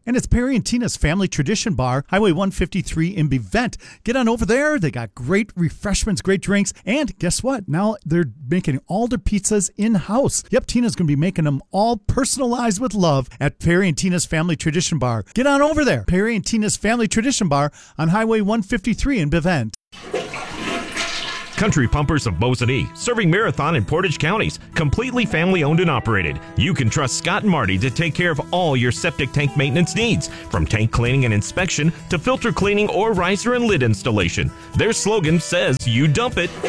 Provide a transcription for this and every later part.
And it's Perry and Tina's Family Tradition Bar, Highway 153 in Bevent. Get on over there. They got great refreshments, great drinks. And guess what? Now they're making all their pizzas in-house. Yep, Tina's going to be making them all personalized with love at Perry and Tina's Family Tradition Bar. Get on over there. Perry and Tina's Family Tradition Bar on Highway 153 in Bevent. Country Pumpers of Mosinee, serving Marathon and Portage counties, completely family owned and operated. You can trust Scott and Marty to take care of all your septic tank maintenance needs, from tank cleaning and inspection to filter cleaning or riser and lid installation. Their slogan says, "You dump it,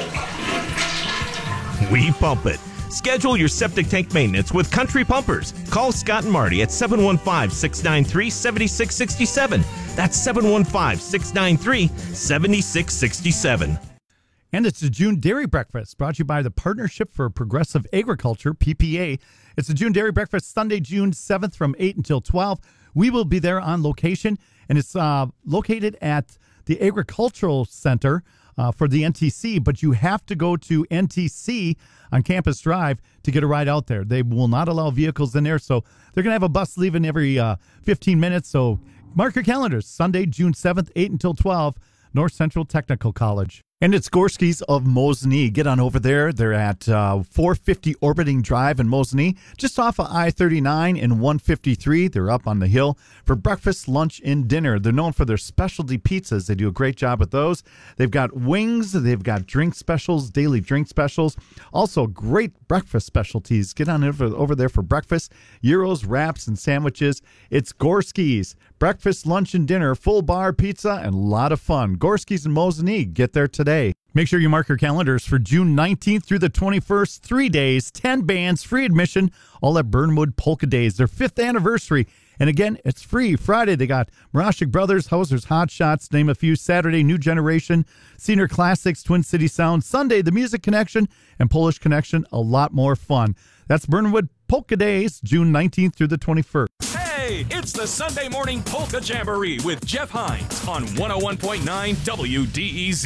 we pump it." Schedule your septic tank maintenance with Country Pumpers. Call Scott and Marty at 715-693-7667. That's 715-693-7667. And it's the June Dairy Breakfast, brought to you by the Partnership for Progressive Agriculture, PPA. It's the June Dairy Breakfast, Sunday, June 7th from 8 until 12. We will be there on location, and it's located at the Agricultural Center for the NTC, but you have to go to NTC on Campus Drive to get a ride out there. They will not allow vehicles in there, so they're going to have a bus leaving every 15 minutes. So mark your calendars, Sunday, June 7th, 8 until 12, North Central Technical College. And it's Gorski's of Mosinee. Get on over there. They're at 450 Orbiting Drive in Mosinee, just off of I-39 and 153. They're up on the hill for breakfast, lunch, and dinner. They're known for their specialty pizzas. They do a great job with those. They've got wings. They've got drink specials, daily drink specials. Also, great breakfast specialties. Get on over there for breakfast, gyros, wraps, and sandwiches. It's Gorski's. Breakfast, lunch, and dinner, full bar pizza, and a lot of fun. Gorski's in Mosinee. Get there today. Make sure you mark your calendars for June 19th through the 21st. 3 days, 10 bands, free admission, all at Burnwood Polka Days, their 5th anniversary. And again, it's free. Friday, they got Marashik Brothers, Hauser's Hot Shots, name a few. Saturday, New Generation, Senior Classics, Twin City Sound. Sunday, The Music Connection and Polish Connection. A lot more fun. That's Burnwood Polka Days, June 19th through the 21st. Hey, it's the Sunday Morning Polka Jamboree with Jeff Hines on 101.9 WDEZ.